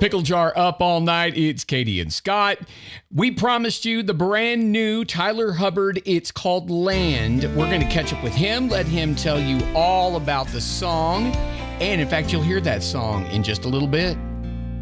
Pickle Jar up all night. It's Katie and Scott. We promised you the brand new Tyler Hubbard. It's called Land. We're going to catch up with him, let him tell you all about the song. And in fact, you'll hear that song in just a little bit.